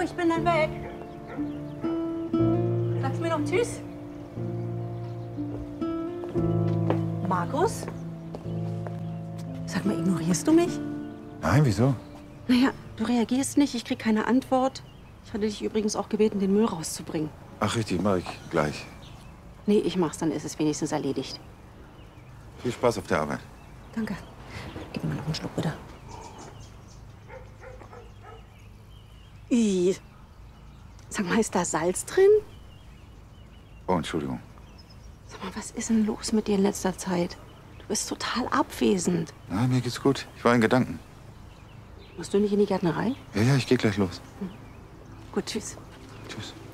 ich bin dann weg. Sagst mir noch Tschüss? Markus? Sag mal, ignorierst du mich? Nein, wieso? Naja, du reagierst nicht, ich krieg keine Antwort. Ich hatte dich übrigens auch gebeten, den Müll rauszubringen. Ach, richtig, mach ich gleich. Nee, ich mach's, dann ist es wenigstens erledigt. Viel Spaß auf der Arbeit. Danke. Gib mir mal noch einen Schluck, bitte. Ih. Sag mal, ist da Salz drin? Oh, Entschuldigung. Sag mal, was ist denn los mit dir in letzter Zeit? Du bist total abwesend. Na, mir geht's gut. Ich war in Gedanken. Musst du nicht in die Gärtnerei? Ja, ich gehe gleich los. Gut, tschüss. Tschüss.